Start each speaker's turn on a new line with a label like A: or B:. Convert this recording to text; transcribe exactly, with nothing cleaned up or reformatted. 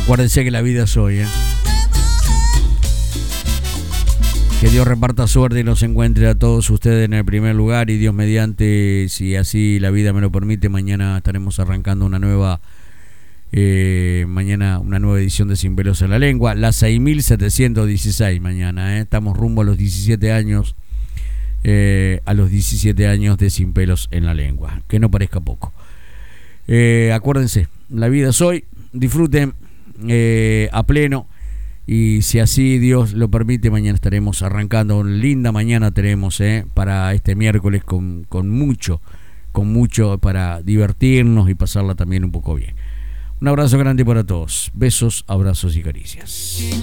A: Acuérdense que la vida es hoy, ¿eh? Que Dios reparta suerte y nos encuentre a todos ustedes en el primer lugar, y Dios mediante, si así la vida me lo permite, mañana estaremos arrancando una nueva eh, mañana una nueva edición de Sin Pelos en la Lengua, la seis mil setecientos dieciséis mañana, ¿eh? Estamos rumbo a los diecisiete años, eh, a los diecisiete años de Sin Pelos en la Lengua, que no parezca poco. Eh, acuérdense, la vida es hoy, disfruten eh, a pleno. Y si así Dios lo permite, mañana estaremos arrancando. Una linda mañana tenemos eh, para este miércoles con, con mucho, con mucho para divertirnos y pasarla también un poco bien. Un abrazo grande para todos. Besos, abrazos y caricias.